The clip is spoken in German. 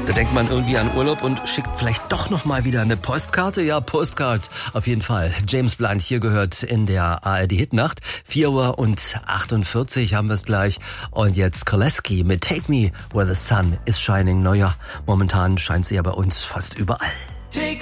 Da denkt man irgendwie an Urlaub und schickt vielleicht doch noch mal wieder eine Postkarte. Ja, Postcards auf jeden Fall. James Blunt hier gehört in der ARD Hitnacht. 4:48 haben wir es gleich. Und jetzt Koleski mit Take Me Where the Sun is Shining. Naja, momentan scheint sie ja bei uns fast überall.